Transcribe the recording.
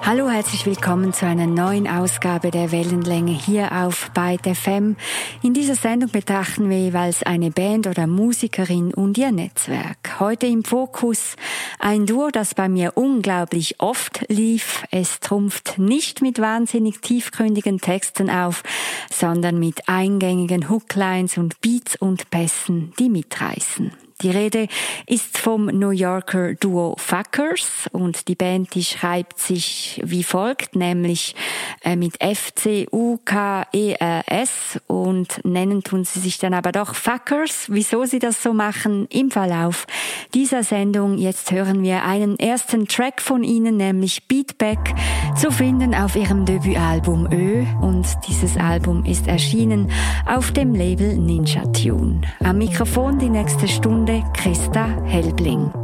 Hallo, herzlich willkommen zu einer neuen Ausgabe der Wellenlänge hier auf Byte FM. In dieser Sendung betrachten wir jeweils eine Band oder Musikerin und ihr Netzwerk. Heute im Fokus ein Duo, das bei mir unglaublich oft lief. Es trumpft nicht mit wahnsinnig tiefgründigen Texten auf, sondern mit eingängigen Hooklines und Beats und Pässen, die mitreißen. Die Rede ist vom New Yorker Duo Fuckers und die Band, die schreibt sich wie folgt, nämlich mit F-C-U-K-E-R-S und nennen tun sie sich dann aber doch Fuckers. Wieso sie das so machen, im Verlauf dieser Sendung. Jetzt hören wir einen ersten Track von ihnen, nämlich Beatback, zu finden auf ihrem Debütalbum Ö, und dieses Album ist erschienen auf dem Label Ninja Tune. Am Mikrofon die nächste Stunde Christa Helbling.